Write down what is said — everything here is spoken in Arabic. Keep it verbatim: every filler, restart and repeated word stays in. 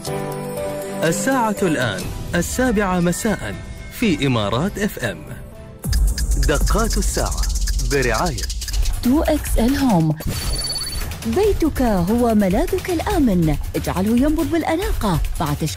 الساعة الآن السابعة مساء في إمارات اف ام. دقات الساعة برعاية تو إكس إل هوم. بيتك هو ملاذك الآمن، اجعله ينبض بالأناقة مع تشكيل